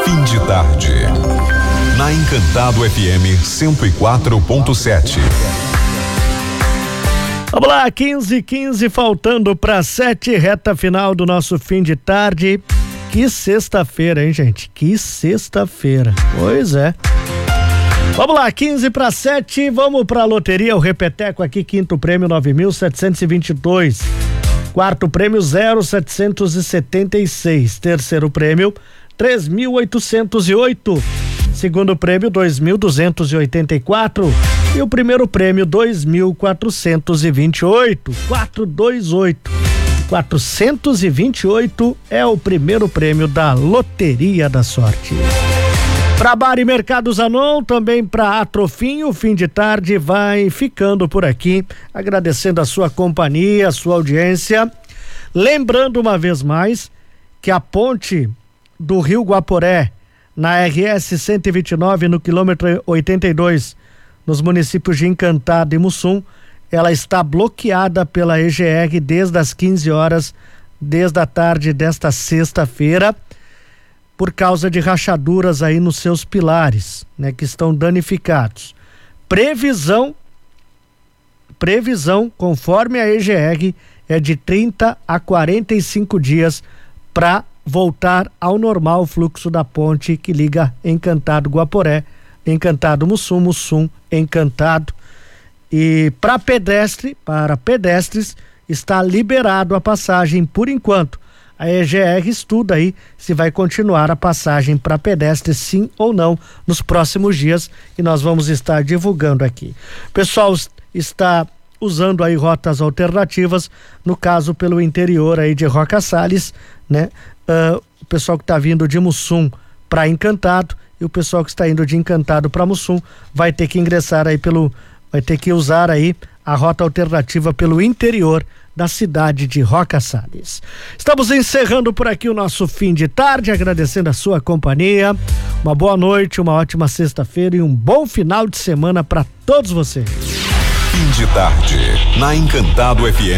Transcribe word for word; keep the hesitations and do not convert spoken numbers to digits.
Fim de tarde. Na Encantado F M cento e quatro ponto sete. Vamos lá, quinze e quinze, faltando para sete, reta final do nosso fim de tarde. Que sexta-feira, hein, gente? Que sexta-feira. Pois é. Vamos lá, quinze para sete, vamos para a loteria, o repeteco aqui, quinto prêmio nove mil setecentos e vinte e dois, quarto prêmio zero setecentos e setenta e seis, terceiro prêmio três mil oitocentos e oito, segundo prêmio dois mil duzentos e oitenta e quatro e o primeiro prêmio dois mil quatrocentos e vinte e oito, quatrocentos e vinte e oito. quatrocentos e vinte e oito é o primeiro prêmio da Loteria da Sorte. Para Bar e Mercado Zanon, também para Atrofim, o fim de tarde vai ficando por aqui, agradecendo a sua companhia, a sua audiência. Lembrando uma vez mais que a ponte do Rio Guaporé, na R S cento e vinte e nove, no quilômetro oitenta e dois, nos municípios de Encantado e Mussum, ela está bloqueada pela E G R desde as quinze horas, desde a tarde desta sexta-feira, por causa de rachaduras aí nos seus pilares, né, que estão danificados. Previsão, previsão, conforme a E G R, é de trinta a quarenta e cinco dias para voltar ao normal o fluxo da ponte que liga Encantado Guaporé, Encantado Mussum, Mussum, Encantado. E para pedestre, para pedestres, está liberado a passagem por enquanto. A E G R estuda aí se vai continuar a passagem para pedestres, sim ou não, nos próximos dias, e nós vamos estar divulgando aqui. O pessoal está usando aí rotas alternativas, no caso pelo interior aí de Roca Salles, né? Uh, o pessoal que está vindo de Mussum para Encantado e o pessoal que está indo de Encantado para Mussum vai ter que ingressar aí pelo, vai ter que usar aí a rota alternativa pelo interior da cidade de Roca Salles. Estamos encerrando por aqui o nosso fim de tarde, agradecendo a sua companhia. Uma boa noite, uma ótima sexta-feira e um bom final de semana para todos vocês. Fim de tarde, na Encantado F M.